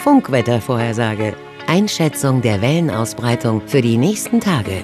Funkwettervorhersage. Einschätzung der Wellenausbreitung für die nächsten Tage.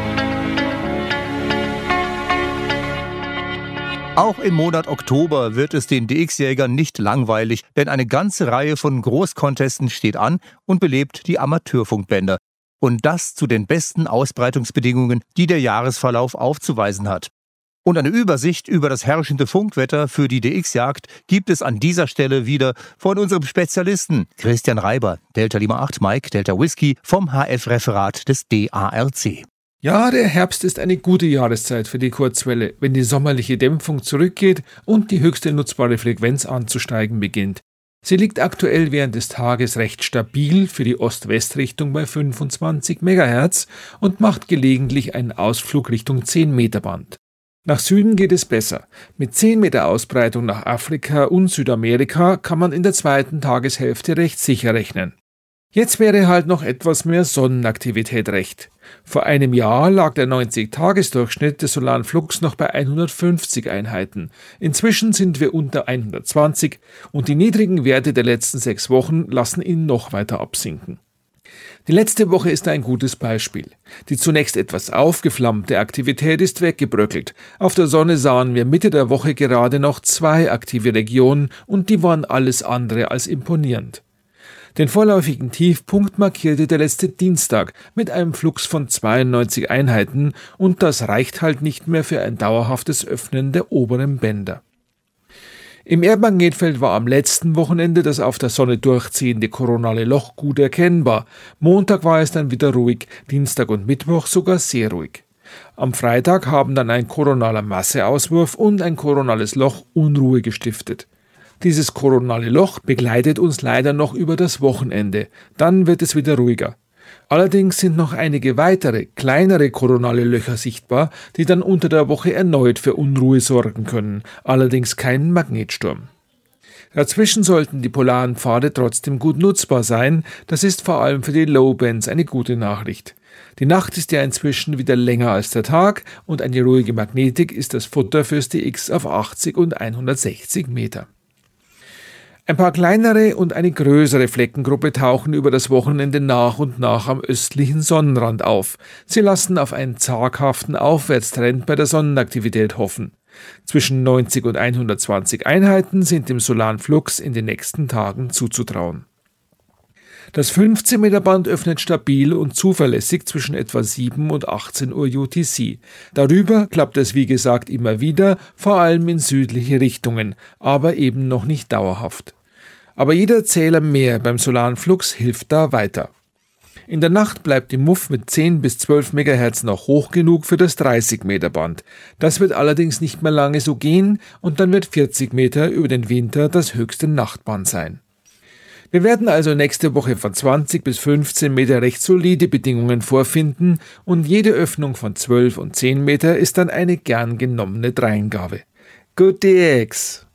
Auch im Monat Oktober wird es den DX-Jägern nicht langweilig, denn eine ganze Reihe von Großcontesten steht an und belebt die Amateurfunkbänder. Und das zu den besten Ausbreitungsbedingungen, die der Jahresverlauf aufzuweisen hat. Und eine Übersicht über das herrschende Funkwetter für die DX-Jagd gibt es an dieser Stelle wieder von unserem Spezialisten Christian Reiber, Delta Lima 8 Mike, Delta Whisky vom HF-Referat des DARC. Ja, der Herbst ist eine gute Jahreszeit für die Kurzwelle, wenn die sommerliche Dämpfung zurückgeht und die höchste nutzbare Frequenz anzusteigen beginnt. Sie liegt aktuell während des Tages recht stabil für die Ost-West-Richtung bei 25 MHz und macht gelegentlich einen Ausflug Richtung 10 Meter Band. Nach Süden geht es besser. Mit 10 Meter Ausbreitung nach Afrika und Südamerika kann man in der zweiten Tageshälfte recht sicher rechnen. Jetzt wäre halt noch etwas mehr Sonnenaktivität recht. Vor einem Jahr lag der 90-Tages-Durchschnitt des solaren Flux noch bei 150 Einheiten. Inzwischen sind wir unter 120 und die niedrigen Werte der letzten 6 Wochen lassen ihn noch weiter absinken. Die letzte Woche ist ein gutes Beispiel. Die zunächst etwas aufgeflammte Aktivität ist weggebröckelt. Auf der Sonne sahen wir Mitte der Woche gerade noch 2 aktive Regionen und die waren alles andere als imponierend. Den vorläufigen Tiefpunkt markierte der letzte Dienstag mit einem Flux von 92 Einheiten und das reicht halt nicht mehr für ein dauerhaftes Öffnen der oberen Bänder. Im Erdmagnetfeld war am letzten Wochenende das auf der Sonne durchziehende koronale Loch gut erkennbar. Montag war es dann wieder ruhig, Dienstag und Mittwoch sogar sehr ruhig. Am Freitag haben dann ein koronaler Masseauswurf und ein koronales Loch Unruhe gestiftet. Dieses koronale Loch begleitet uns leider noch über das Wochenende, dann wird es wieder ruhiger. Allerdings sind noch einige weitere, kleinere koronale Löcher sichtbar, die dann unter der Woche erneut für Unruhe sorgen können, allerdings kein Magnetsturm. Dazwischen sollten die polaren Pfade trotzdem gut nutzbar sein, das ist vor allem für die Lowbands eine gute Nachricht. Die Nacht ist ja inzwischen wieder länger als der Tag und eine ruhige Magnetik ist das Futter fürs DX auf 80 und 160 Meter. Ein paar kleinere und eine größere Fleckengruppe tauchen über das Wochenende nach und nach am östlichen Sonnenrand auf. Sie lassen auf einen zaghaften Aufwärtstrend bei der Sonnenaktivität hoffen. Zwischen 90 und 120 Einheiten sind dem solaren Flux in den nächsten Tagen zuzutrauen. Das 15 Meter Band öffnet stabil und zuverlässig zwischen etwa 7 und 18 Uhr UTC. Darüber klappt es wie gesagt immer wieder, vor allem in südliche Richtungen, aber eben noch nicht dauerhaft. Aber jeder Zähler mehr beim solaren Flux hilft da weiter. In der Nacht bleibt die Muff mit 10 bis 12 MHz noch hoch genug für das 30 Meter Band. Das wird allerdings nicht mehr lange so gehen und dann wird 40 Meter über den Winter das höchste Nachtband sein. Wir werden also nächste Woche von 20 bis 15 Meter recht solide Bedingungen vorfinden und jede Öffnung von 12 und 10 Meter ist dann eine gern genommene Dreingabe. Good DX!